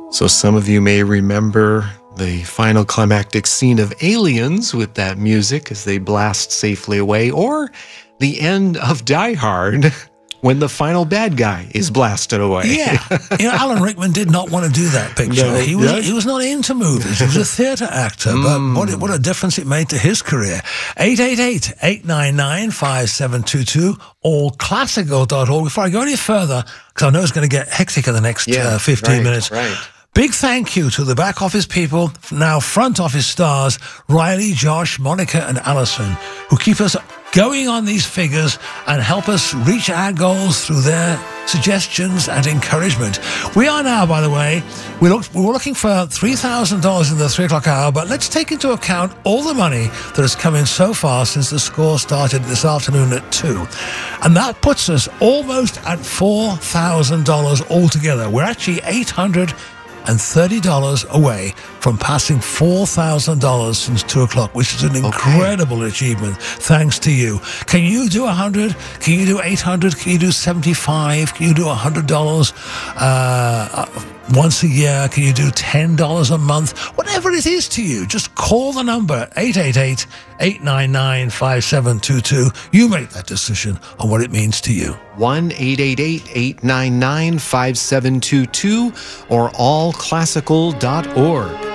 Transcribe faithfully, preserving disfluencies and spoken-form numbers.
So some of you may remember the final climactic scene of Aliens with that music as they blast safely away, or the end of Die Hard when the final bad guy is blasted away. Yeah. You know, Alan Rickman did not want to do that picture. No, he, was, yes. he was not into movies. He was a theatre actor. But Mm. what, what a difference it made to his career. eight eight eight, eight nine nine, five seven two two, all classical dot org. Before I go any further, because I know it's going to get hectic in the next Yeah, uh, fifteen right, minutes. right. Big thank you to the back office people, now front office stars, Riley, Josh, Monica, and Alison, who keep us going on these figures and help us reach our goals through their suggestions and encouragement. We are now, by the way, we, look, we were looking for three thousand dollars in the three o'clock hour, but let's take into account all the money that has come in so far since the score started this afternoon at two. And that puts us almost at four thousand dollars altogether. We're actually eight hundred and thirty dollars away from passing four thousand dollars since two o'clock, which is an incredible achievement, thanks to you. Can you do one hundred? Can you do eight hundred? Can you do seventy-five? Can you do one hundred dollars uh, once a year? Can you do ten dollars a month? Whatever it is to you, just call the number eight eight eight, eight nine nine, five seven two two. You make that decision on what it means to you. one eight eight eight, eight nine nine, five seven two two or all classical dot org.